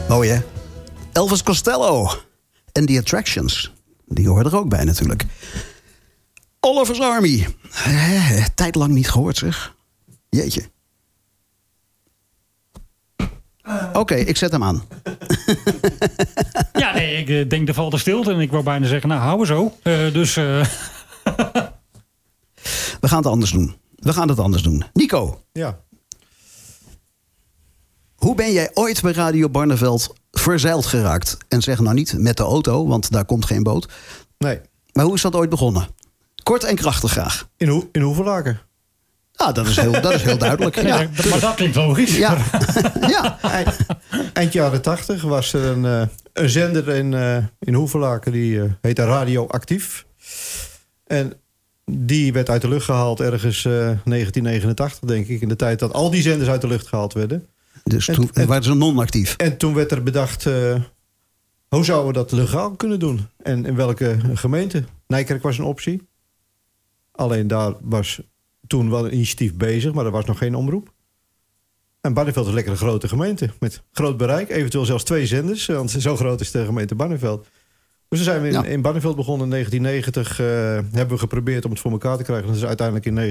Mooi hè? Elvis Costello en The Attractions. Die horen er ook bij natuurlijk. Oliver's Army. Tijd lang niet gehoord zeg. Jeetje. Oké, ik zet hem aan. Ja, nee, ik denk er valt er stilte. En ik wou bijna zeggen, nou, hou we zo. We gaan het anders doen. Nico. Ja. Hoe ben jij ooit bij Radio Barneveld verzeild geraakt? En zeg nou niet met de auto, want daar komt geen boot. Nee. Maar hoe is dat ooit begonnen? Kort en krachtig graag. In Hoevelaken. Ah, dat is heel duidelijk. Nee, Ja. maar dat klinkt logisch. Ja. Ja. Eind jaren 80 was er een zender in Hoevelaken. Die heette Radio Actief. En die werd uit de lucht gehaald ergens 1989, denk ik. In de tijd dat al die zenders uit de lucht gehaald werden. Dus toen waren ze non-actief. En toen werd er bedacht, hoe zouden we dat legaal kunnen doen? En in welke gemeente? Nijkerk was een optie. Alleen daar was toen wel een initiatief bezig, maar er was nog geen omroep. En Barneveld is lekker een grote gemeente. Met groot bereik, eventueel zelfs 2 zenders. Want zo groot is de gemeente Barneveld. Dus toen zijn we in Barneveld begonnen in 1990. Hebben we geprobeerd om het voor elkaar te krijgen. Dat is uiteindelijk in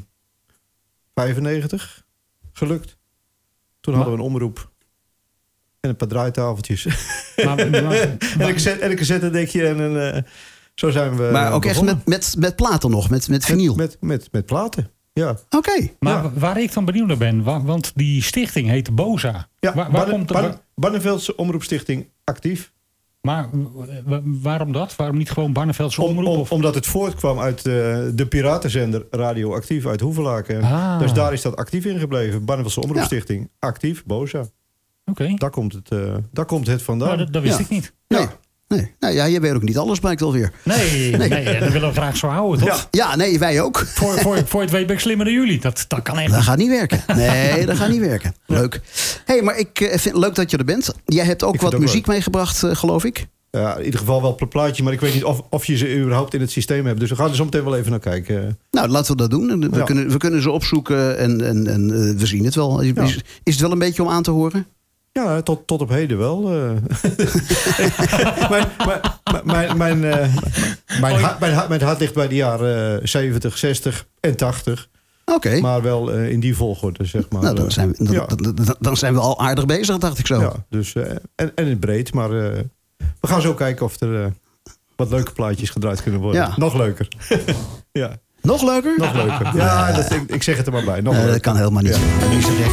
1995 gelukt. Toen hadden we een omroep. En een paar draaitafeltjes. En een cassettedekje. En zo zijn we Maar ook begonnen. echt met platen nog, met vinyl. Met platen, ja. Oké. Maar waar ik dan benieuwd naar ben, want die stichting heet BOZA. Ja, Waar komt Barneveldse Omroepstichting Actief. Maar waarom dat? Waarom niet gewoon Barneveldse Omroep? Omdat het voortkwam uit de piratenzender Radio Actief uit Hoevelaken. Dus daar is dat actief in gebleven. Barneveldse Omroepstichting Actief, BOZA. Oké. Daar komt het vandaan. Nou, dat wist ik niet. Nee. Nou ja, je weet ook niet alles, blijkt wel weer. Nee, dat willen we graag zo houden, toch? Ja, nee, wij ook. Voor het weet ben ik slimmer dan jullie. Dat kan echt. Dat gaat niet werken. Nee, dat gaat niet werken. Leuk. Maar ik vind het leuk dat je er bent. Jij hebt ook wat muziek meegebracht, geloof ik. Ja, in ieder geval wel plaatje, maar ik weet niet of je ze überhaupt in het systeem hebt. Dus we gaan er zo meteen wel even naar kijken. Nou, laten we dat doen. We kunnen ze opzoeken en we zien het wel. Is het wel een beetje om aan te horen? Ja, tot op heden wel. Mijn hart ligt bij de jaren 70, 60 en 80. Oké. Maar wel in die volgorde, zeg maar. Nou, dan zijn we al aardig bezig, dacht ik zo. Ja, dus, en in het breed. Maar we gaan zo kijken of er wat leuke plaatjes gedraaid kunnen worden. Ja. Nog leuker. Ja. Nog leuker? Nog leuker. Ja, ik zeg het er maar bij. Nog leuker. Dat kan helemaal niet. Ja.